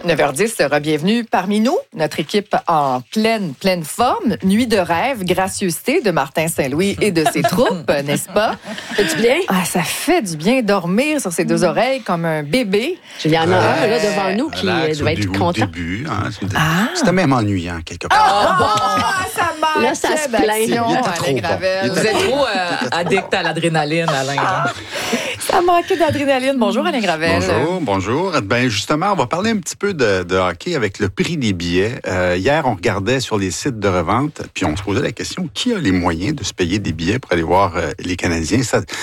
9h10, bienvenue parmi nous. Notre équipe en pleine forme. Nuit de rêve, gracieuseté de Martin Saint-Louis et de ses troupes, n'est-ce pas? Fait du bien? Ah, ça fait du bien dormir sur ses deux oreilles comme un bébé. Il y en a un là, devant nous qui doit être content. Au début, c'était même ennuyant quelque part. Ça manque là, ça se plaint. Alain Gravel. Vous êtes trop addict à l'adrénaline, Alain. Ça manquait d'adrénaline. Bonjour, Alain Gravel. Bonjour. Ben justement, on va parler un petit peu de hockey avec le prix des billets. Hier, on regardait sur les sites de revente, puis on se posait la question, qui a les moyens de se payer des billets pour aller voir les Canadiens?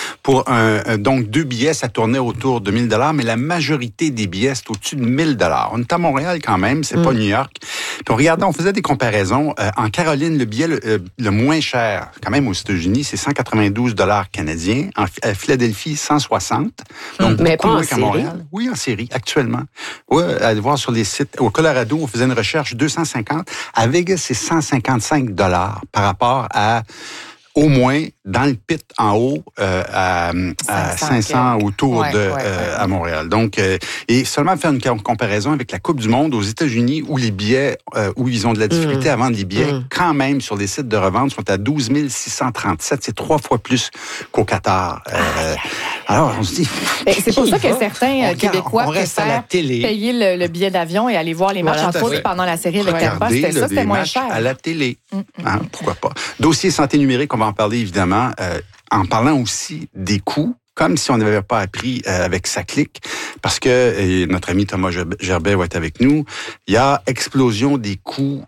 Donc, 2 billets, ça tournait autour de 1 000 $, mais la majorité des billets, c'est au-dessus de 1 000 $. On est à Montréal quand même, c'est pas New York. Puis on regardait, on faisait des comparaisons. En Caroline, le billet le moins cher, quand même aux États-Unis, c'est 192 $ canadiens. À Philadelphie, 160. Donc, mais pas en qu'à Montréal. Oui, en série, actuellement. Oui, allez voir sur les sites. Au Colorado, on faisait une recherche 250. À Vegas, c'est 155 $ par rapport à au moins dans le pit en haut à 500 autour à Montréal. Donc, et seulement faire une comparaison avec la Coupe du Monde aux États-Unis où les billets, où ils ont de la difficulté à vendre les billets, quand même sur les sites de revente sont à 12 637. C'est 3 fois plus qu'au Qatar. Alors, on se dit... C'est pour ça que certains Québécois préfèrent télé. payer le billet d'avion et aller voir les matchs en foot pendant la série avec Tampa. C'était moins cher. À la télé. Pourquoi pas? Dossier santé numérique, on va en parler évidemment, en parlant aussi des coûts, comme si on n'avait pas appris avec SACLIC, parce que notre ami Thomas Gerbet va être avec nous. Il y a explosion des coûts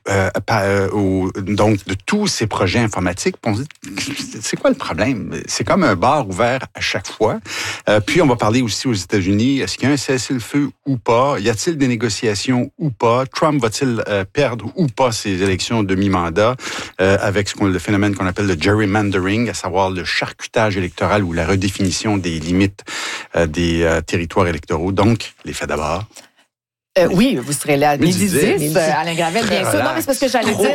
donc de tous ces projets informatiques. On se dit, c'est quoi le problème? C'est comme un bar ouvert à chaque fois. Puis on va parler aussi aux États-Unis. Est-ce qu'il y a un cessez-le-feu ou pas? Y a-t-il des négociations ou pas? Trump va-t-il perdre ou pas ses élections de mi-mandat avec le phénomène qu'on appelle le gerrymandering, à savoir le charcutage électoral ou la redéfinition des limites des territoires électoraux. Donc, les faits d'abord. Oui, vous serez là à 12h10, Alain Gravel, bien sûr. Non, mais c'est parce que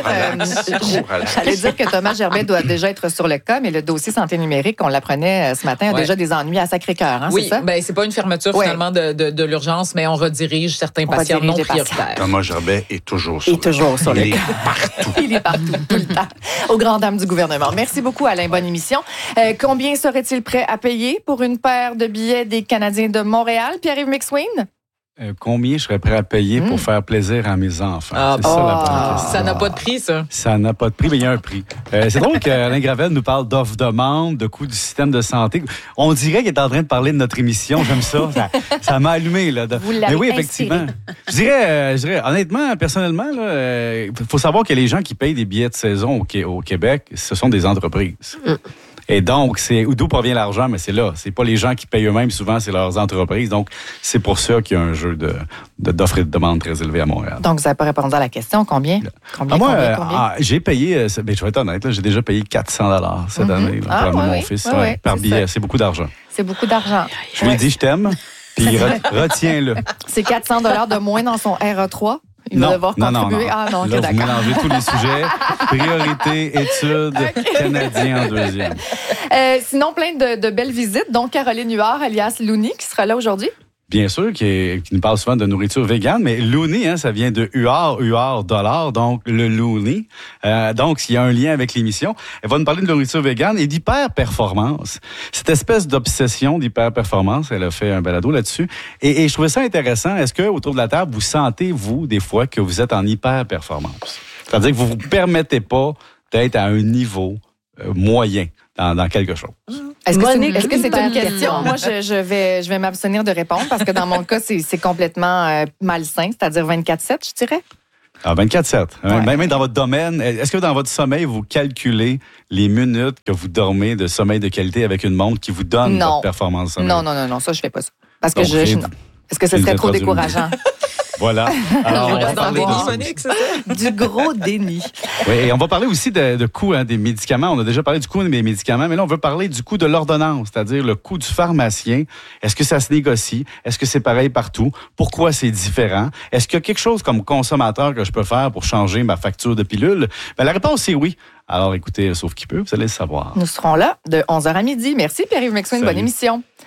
j'allais dire que Thomas Gerbet doit déjà être sur le cas, mais le dossier santé numérique, on l'apprenait ce matin, a déjà des ennuis à Sacré-Cœur, oui, c'est ça? Oui, c'est pas une fermeture finalement de l'urgence, mais on redirige certains patients non prioritaires. Thomas Gerbet est toujours sur le cas. Il est partout. Il est partout, tout le temps, aux grandes dames du gouvernement. Merci beaucoup, Alain. Bonne émission. Combien serait-il prêt à payer pour une paire de billets des Canadiens de Montréal? Pierre-Yves McSween? Combien je serais prêt à payer pour faire plaisir à mes enfants? C'est ça la bonne question. Ça n'a pas de prix, ça? Ça n'a pas de prix, mais il y a un prix. C'est drôle qu'Alain Gravel nous parle d'offre-demande, de coût du système de santé. On dirait qu'il est en train de parler de notre émission. J'aime ça. Ça m'a allumé. Là. Vous l'avez mais oui, effectivement. Je dirais, honnêtement, personnellement, il faut savoir que les gens qui payent des billets de saison au Québec, ce sont des entreprises. Et donc, c'est d'où provient l'argent, mais c'est là. C'est pas les gens qui payent eux-mêmes, souvent, c'est leurs entreprises. Donc, c'est pour ça qu'il y a un jeu d'offres et de demandes très élevé à Montréal. Donc, vous n'avez pas répondu à la question. Combien? Combien? J'ai payé, mais je vais être honnête, là, j'ai déjà payé 400 $ cette année pour amener mon fils par billet. C'est beaucoup d'argent. C'est beaucoup d'argent. Je lui ai dit, je t'aime, puis retiens-le. C'est 400 $ de moins dans son RA3? Il va devoir contribuer. Non. Ah non, là, d'accord. Vous mélangez tous les sujets. Priorité, études, Canadien en deuxième. Sinon, plein de belles visites, dont Caroline Huard, alias Looney, qui sera là aujourd'hui. Bien sûr, qui nous parle souvent de nourriture végane, mais Looney, ça vient de UR dollar, donc le Looney. Donc, s'il y a un lien avec l'émission, elle va nous parler de nourriture végane et d'hyper-performance. Cette espèce d'obsession d'hyper-performance, elle a fait un balado là-dessus. Et je trouvais ça intéressant. Est-ce que autour de la table, vous sentez, vous, des fois, que vous êtes en hyper-performance? C'est-à-dire que vous ne vous permettez pas d'être à un niveau moyen dans quelque chose. Est-ce que c'est une question? Moi, je vais m'abstenir de répondre parce que dans mon cas, c'est complètement malsain, c'est-à-dire 24/7, je dirais. 24/7. Ouais. Même dans votre domaine, est-ce que dans votre sommeil, vous calculez les minutes que vous dormez de sommeil de qualité avec une montre qui vous donne votre performance de sommeil? Non, ça, je fais pas ça. Parce que est-ce que ce serait trop décourageant? Voilà. Alors, on reste dans le déni, Monique, c'est ça? Du gros déni. Oui, et on va parler aussi de coût des médicaments. On a déjà parlé du coût des médicaments, mais là, on veut parler du coût de l'ordonnance, c'est-à-dire le coût du pharmacien. Est-ce que ça se négocie? Est-ce que c'est pareil partout? Pourquoi c'est différent? Est-ce qu'il y a quelque chose comme consommateur que je peux faire pour changer ma facture de pilule? Ben, la réponse est oui. Alors, écoutez, sauf qui peut, vous allez le savoir. Nous serons là de 11h à midi. Merci, Pierre-Yves McSween. Bonne émission.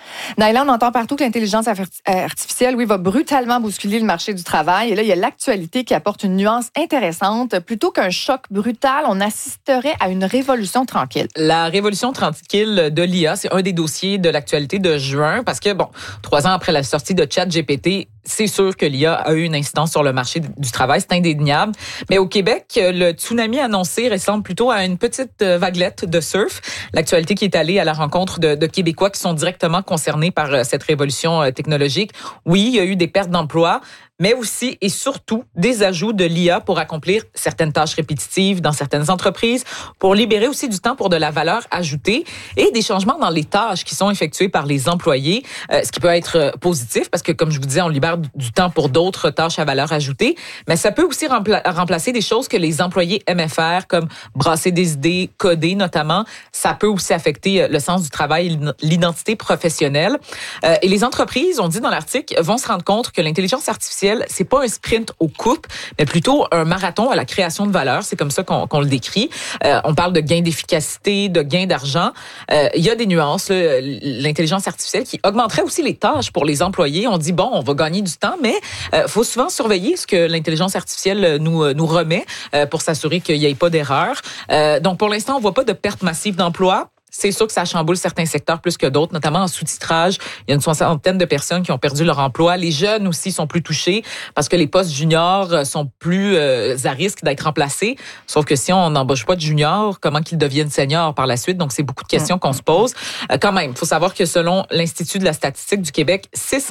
Naila, on entend partout que l'intelligence artificielle, va brutalement bousculer le marché du travail. Et là, il y a l'actualité qui apporte une nuance intéressante. Plutôt qu'un choc brutal, on assisterait à une révolution tranquille. La révolution tranquille de l'IA, c'est un des dossiers de l'actualité de juin parce que, 3 ans après la sortie de ChatGPT, c'est sûr que l'IA a eu une incidence sur le marché du travail, c'est indéniable. Mais au Québec, le tsunami annoncé ressemble plutôt à une petite vaguelette de surf. L'actualité qui est allée à la rencontre de Québécois qui sont directement concernés par cette révolution technologique. Oui, il y a eu des pertes d'emplois, mais aussi et surtout des ajouts de l'IA pour accomplir certaines tâches répétitives dans certaines entreprises, pour libérer aussi du temps pour de la valeur ajoutée et des changements dans les tâches qui sont effectuées par les employés, ce qui peut être positif parce que, comme je vous disais, on libère du temps pour d'autres tâches à valeur ajoutée, mais ça peut aussi remplacer des choses que les employés aimaient faire, comme brasser des idées, coder notamment. Ça peut aussi affecter le sens du travail, l'identité professionnelle. Et les entreprises, on dit dans l'article, vont se rendre compte que l'intelligence artificielle, c'est pas un sprint aux coupes, mais plutôt un marathon à la création de valeur. C'est comme ça qu'on le décrit. On parle de gains d'efficacité, de gains d'argent. Il y a des nuances. L'intelligence artificielle qui augmenterait aussi les tâches pour les employés. On dit, on va gagner du temps, mais faut souvent surveiller ce que l'intelligence artificielle nous remet pour s'assurer qu'il n'y ait pas d'erreur. Donc, pour l'instant, on voit pas de perte massive d'emplois. C'est sûr que ça chamboule certains secteurs plus que d'autres, notamment en sous-titrage. Il y a une 60aine de personnes qui ont perdu leur emploi. Les jeunes aussi sont plus touchés parce que les postes juniors sont plus à risque d'être remplacés. Sauf que si on n'embauche pas de juniors, comment qu'ils deviennent seniors par la suite? Donc, c'est beaucoup de questions qu'on se pose. Quand même, il faut savoir que selon l'Institut de la statistique du Québec, 6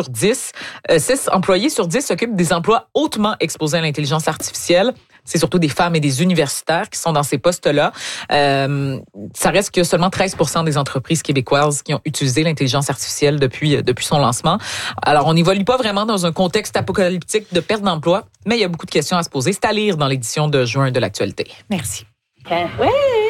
employés sur 10 s'occupent des emplois hautement exposés à l'intelligence artificielle. C'est surtout des femmes et des universitaires qui sont dans ces postes-là. Ça reste que seulement 13% des entreprises québécoises qui ont utilisé l'intelligence artificielle depuis son lancement. Alors, on n'évolue pas vraiment dans un contexte apocalyptique de perte d'emploi, mais il y a beaucoup de questions à se poser. C'est à lire dans l'édition de juin de l'actualité. Merci. Ouais.